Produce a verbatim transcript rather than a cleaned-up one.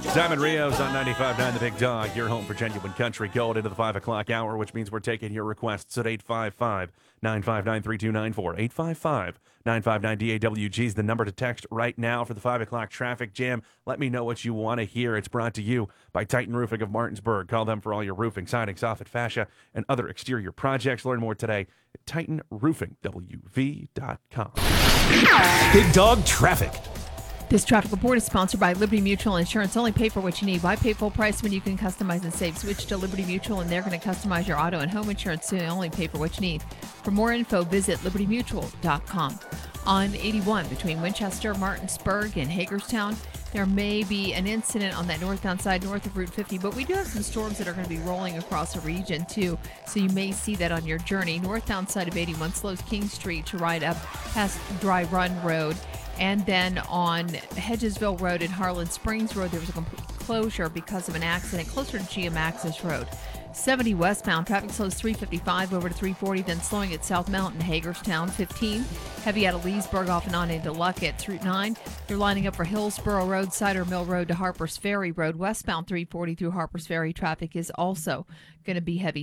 Diamond Rios on ninety-five point nine The Big Dog, your home for genuine country gold into the five o'clock hour, which means we're taking your requests at eight five five, nine five nine, three two nine four. eight five five, nine five nine, D A W G is the number to text right now for the five o'clock traffic jam. Let me know what you want to hear. It's brought to you by Titan Roofing of Martinsburg. Call them for all your roofing, siding, soffit, fascia, and other exterior projects. Learn more today at titan roofing w v dot com. Big Dog Traffic. This traffic report is sponsored by Liberty Mutual Insurance. Only pay for what you need. Why pay full price when you can customize and save? Switch to Liberty Mutual, and they're going to customize your auto and home insurance, so you only pay for what you need. For more info, visit liberty mutual dot com. On eighty-one, between Winchester, Martinsburg, and Hagerstown, there may be an incident on that northbound side, north of Route fifty, but we do have some storms that are going to be rolling across the region, too, so you may see that on your journey. Northbound side of eighty-one slows King Street to ride up past Dry Run Road. And then on Hedgesville Road and Harlan Springs Road, there was a complete closure because of an accident closer to G M Access Road. seventy westbound, traffic slows three fifty-five over to three forty, then slowing at South Mountain, Hagerstown. fifteen, heavy out of Leesburg off and on into Luckett. Route nine, you're lining up for Hillsborough Road, Cider Mill Road to Harpers Ferry Road. Westbound three forty through Harpers Ferry, traffic is also going to be heavy.